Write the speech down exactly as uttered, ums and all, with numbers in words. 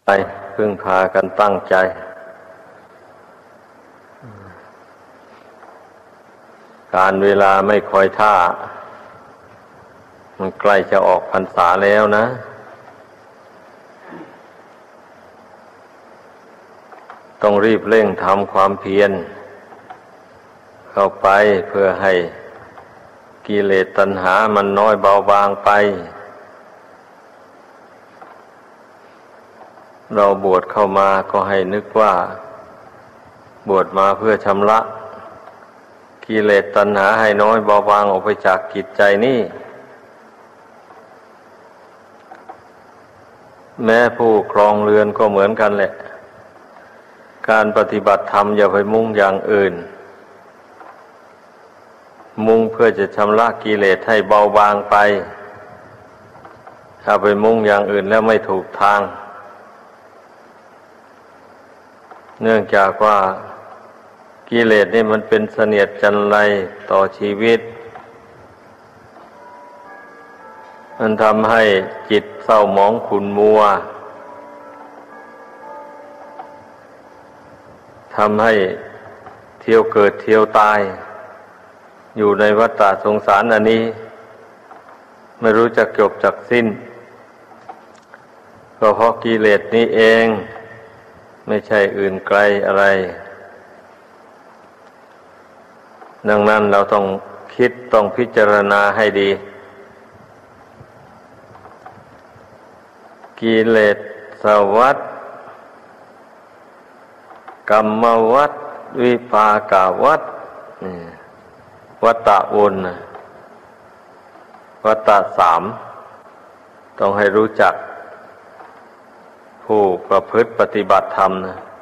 ไปพึ่งพากันตั้งใจการเวลาไม่คอยท่ามันใกล้จะออกพรรษาแล้วนะต้องรีบเร่งทำความเพียรเข้าไปเพื่อให้กิเลสตัณหามันน้อยเบาบางไปเราบวชเข้ามาก็ให้นึกว่าบวชมาเพื่อชำระกิเลสตัณหาให้น้อยเบาบางออกไปจากจิตใจนี่แม้ผู้ครองเรือนก็เหมือนกันแหละการปฏิบัติธรรมอย่าไปมุ่งอย่างอื่นมุ่งเพื่อจะชำระกิเลสให้เบาบางไปถ้าไปมุ่งอย่างอื่นแล้วไม่ถูกทางเนื่องจากว่ากิเลสนี่มันเป็นเสนียดจันไรต่อชีวิตมันทำให้จิตเศร้าหมองขุ่นมัวทำให้เที่ยวเกิดเที่ยวตายอยู่ในวัฏฏะสงสารอันนี้ไม่รู้จักจบจักสิ้นก็เพราะกิเลสนี้เองไม่ใช่อื่นไกลอะไรดังนั้นเราต้องคิดต้องพิจารณาให้ดีกิเลสวัฏกรรมวัฏวิภากวัฏวัฏฏะวนวัฏฏะสามต้องให้รู้จักผู้ประพฤติปฏิบัติธรรมนะ